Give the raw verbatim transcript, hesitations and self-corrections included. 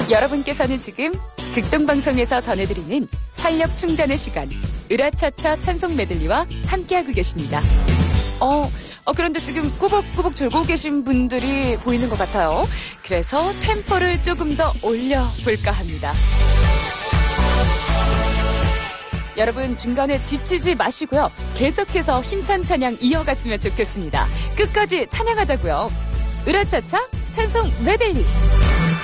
여러분께서는 지금 극동방송에서 전해드리는 활력 충전의 시간, 으라차차 찬송 메들리와 함께하고 계십니다. 어, 어, 그런데 지금 꾸벅꾸벅 졸고 계신 분들이 보이는 것 같아요. 그래서 템포를 조금 더 올려볼까 합니다. 여러분 중간에 지치지 마시고요. 계속해서 힘찬 찬양 이어갔으면 좋겠습니다. 끝까지 찬양하자고요. 으라차차 찬송 메들리.